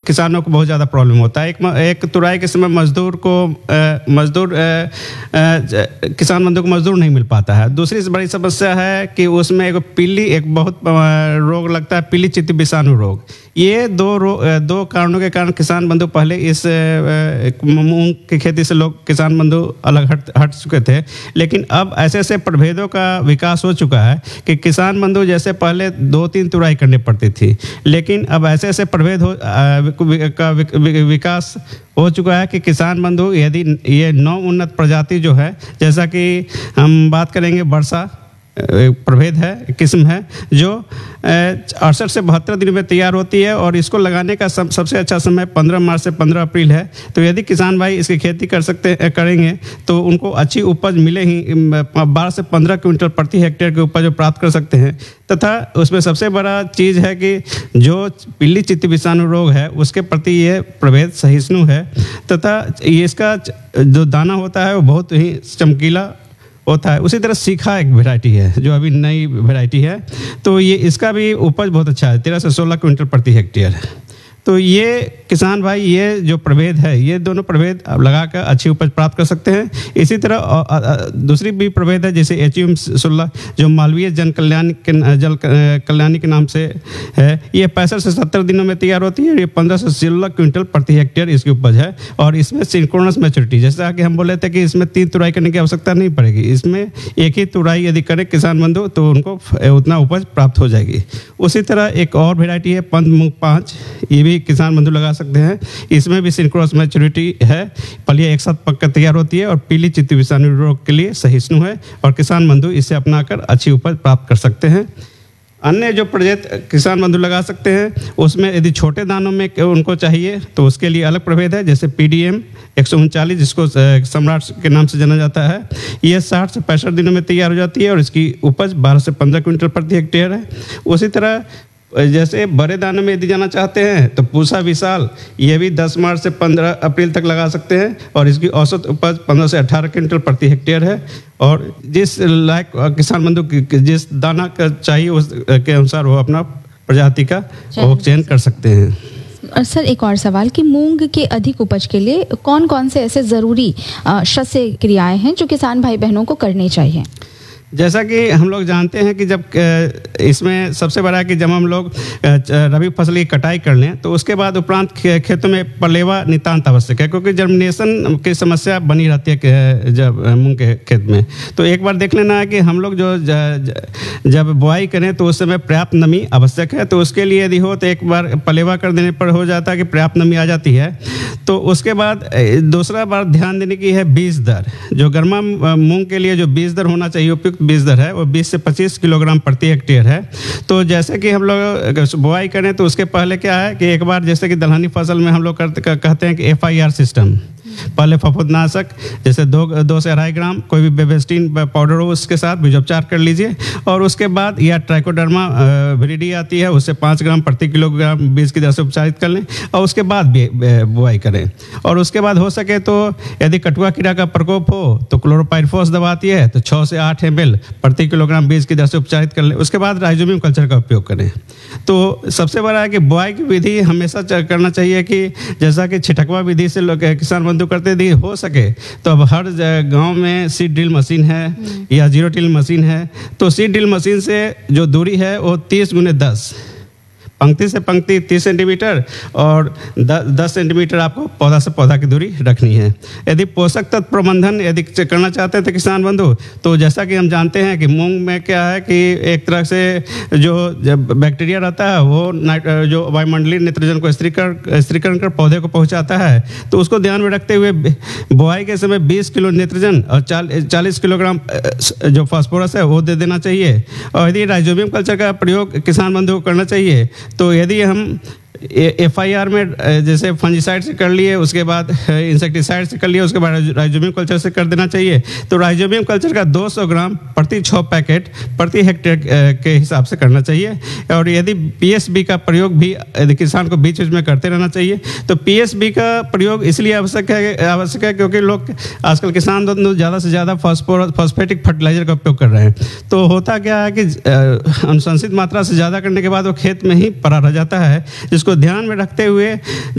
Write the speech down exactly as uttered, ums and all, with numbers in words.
किसानों को बहुत ज़्यादा प्रॉब्लम होता है। एक एक तुराई के समय मजदूर को मजदूर किसान बंधु को मजदूर नहीं मिल पाता है। दूसरी बड़ी समस्या है कि उसमें एक पीली एक बहुत रोग लगता है, पीली चित्ती विषाणु रोग। ये दो रो दो कारणों के कारण किसान बंधु पहले इस मूंग की खेती से लोग किसान बंधु अलग हट हट चुके थे, लेकिन अब ऐसे ऐसे प्रभेदों का विकास हो चुका है कि किसान बंधु जैसे पहले दो तीन तुराई करनी पड़ती थी, लेकिन अब ऐसे ऐसे प्रभेद हो का विकास हो चुका है कि किसान बंधु यदि ये नौ उन्नत प्रजाति जो है, जैसा कि हम बात करेंगे वर्षा प्रभेद है, किस्म है जो अड़सठ से बहत्तर दिन में तैयार होती है और इसको लगाने का सब, सबसे अच्छा समय पंद्रह मार्च से पंद्रह अप्रैल है। तो यदि किसान भाई इसकी खेती कर सकते करेंगे तो उनको अच्छी उपज मिले ही, बारह से पंद्रह क्विंटल प्रति हेक्टेयर की उपज प्राप्त कर सकते हैं। तथा उसमें सबसे बड़ा चीज़ है कि जो पीली चित्ती विषाणु रोग है उसके प्रति ये प्रभेद सहिष्णु है, तथा इसका जो दाना होता है वो बहुत ही चमकीला होता है। उसी तरह सीखा एक वैरायटी है जो अभी नई वैरायटी है, तो ये इसका भी उपज बहुत अच्छा है, तेरह से सोलह क्विंटल प्रति हेक्टेयर है। तो ये किसान भाई ये जो प्रभेद है, ये दोनों प्रभेद लगाकर अच्छी उपज प्राप्त कर सकते हैं। इसी तरह दूसरी भी प्रभेद है जैसे एच यू सोलह जो मालवीय जन कल्याण के जल कल्याणी के नाम से है। ये पैंसठ से सत्तर दिनों में तैयार होती है। ये पंद्रह से सोलह क्विंटल प्रति हेक्टेयर इसकी उपज है और इसमें सिंक्रोनस मैच्योरिटी, जैसा कि हम बोले थे कि इसमें तीन तुराई करने की आवश्यकता नहीं पड़ेगी, इसमें एक ही तुराई यदि करें किसान बंधु तो उनको उतना उपज प्राप्त हो जाएगी। उसी तरह एक और वेराइटी है पंत मूंग पाँच, ये भी किसान बंधु लगा सकते हैं। इसमें भी सिंक्रोनस मैच्योरिटी है, फलियां एक साथ पककर तैयार होती है और पीली चित्ती विषाणु रोग के लिए सहिष्णु है और किसान बंधु इसे अपनाकर अच्छी उपज प्राप्त कर सकते हैं। अन्य जो प्रजाति किसान बंधु लगा सकते हैं उसमें यदि छोटे दानों में उनको चाहिए तो उसके लिए अलग प्रभेद है, जैसे पी डी एम एक सौ उनचालीस जिसको सम्राट के नाम से जाना जाता है। ये साठ से पैंसठ दिनों में तैयार हो जाती है और इसकी उपज बारह से पंद्रह क्विंटल प्रति हेक्टेयर है। उसी तरह जैसे बड़े दानों में यदि जाना चाहते हैं तो पूसा विशाल, ये भी दस मार्च से पंद्रह अप्रैल तक लगा सकते हैं और इसकी औसत उपज पंद्रह से अठारह क्विंटल प्रति हेक्टेयर है। और जिस लायक किसान बंधु जिस दाना का चाहिए उस के अनुसार वो अपना प्रजाति का वो चयन कर सकते हैं। सर एक और सवाल कि मूंग के अधिक उपज के लिए कौन कौन से ऐसे ज़रूरी शस्य क्रियाएं हैं जो किसान भाई बहनों को करनी चाहिए? जैसा कि हम लोग जानते हैं कि जब इसमें सबसे बड़ा है कि जब हम लोग रबी फसल की कटाई कर लें तो उसके बाद उपरांत खेतों में पलेवा नितांत आवश्यक है, क्योंकि जर्मिनेशन की समस्या बनी रहती है जब मूंग के खेत में। तो एक बार देख लेना है कि हम लोग जो जब बुआई करें तो उस समय पर्याप्त नमी आवश्यक है। तो उसके लिए यदि हो तो एक बार पलेवा कर देने पर हो जाता है कि पर्याप्त नमी आ जाती है। तो उसके बाद दूसरा बार ध्यान देने की है बीज दर। जो गर्मा मूंग के लिए जो बीज दर होना चाहिए उपयुक्त बीज दर है वो बीस से पच्चीस किलोग्राम प्रति हेक्टेयर है। तो जैसे कि हम लोग बुआई करें तो उसके पहले क्या है कि एक बार जैसे कि दलहनी फसल में हम लोग करते कहते हैं कि एफ आई आर सिस्टम, पहले फफूंदनाशक जैसे दो दो से अढ़ाई ग्राम कोई भी बेबेस्टीन पाउडर हो उसके साथ बीजोपचार कर लीजिए और उसके बाद या ट्राइकोडर्मा विरिडी आती है उससे पाँच ग्राम प्रति किलोग्राम बीज की दर से उपचारित कर लें और उसके बाद बुआई करें। और उसके बाद हो सके तो यदि कटुआ कीड़ा का प्रकोप हो तो क्लोरोपाइरिफॉस दवा आती है तो छः से आठ एम एल प्रति किलोग्राम बीज की दर से उपचारित कर लें। उसके बाद राइजोबियम कल्चर का उपयोग करें। तो सबसे बड़ा है कि बुआई की विधि हमेशा करना चाहिए कि जैसा कि छिटकवा विधि से लोग किसान बंधु करते दी हो सके तो अब हर गांव में सीड ड्रिल मशीन है या जीरो टिल मशीन है। तो सीड ड्रिल मशीन से जो दूरी है वो तीस गुने दस, पंक्ति से पंक्ति तीस सेंटीमीटर और दस सेंटीमीटर आपको पौधा से पौधा की दूरी रखनी है। यदि पोषक तत्व प्रबंधन यदि करना चाहते हैं तो किसान बंधु तो जैसा कि हम जानते हैं कि मूंग में क्या है कि एक तरह से जो बैक्टीरिया रहता है वो जो वायुमंडलीय नाइट्रोजन को स्थिरीकरण स्थिरीकरण कर पौधे को पहुंचाता है। तो उसको ध्यान में रखते हुए बुआई के समय बीस किलो नाइट्रोजन और चालीस किलोग्राम जो फास्फोरस है वो दे देना चाहिए। और यदि राइजोबियम कल्चर का प्रयोग किसान बंधु को करना चाहिए तो यदि हम एफ आई आर में जैसे फंजीसाइड से कर लिए उसके बाद इंसेक्टिसाइड से कर लिए उसके बाद राइजोबियम कल्चर से कर देना चाहिए। तो राइजोबियम कल्चर का दो सौ ग्राम प्रति छः पैकेट प्रति हेक्टेयर के हिसाब से करना चाहिए। और यदि पी एस बी का प्रयोग भी यदि किसान को बीच बीच में करते रहना चाहिए। तो पी एस बी का प्रयोग इसलिए आवश्यक है आवश्यक है क्योंकि लोग आजकल किसान ज़्यादा से ज़्यादा फॉस्फोरस फॉस्फेटिक फर्टिलाइजर का उपयोग कर रहे हैं। तो होता क्या है कि अनुशंसित मात्रा से ज़्यादा करने के बाद वो खेत में ही पड़ा रह जाता है, जिसको ध्यान में रखते हुए